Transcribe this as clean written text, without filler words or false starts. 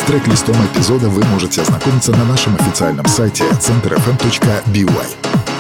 С трек-листом эпизода вы можете ознакомиться на нашем официальном сайте centerfm.by.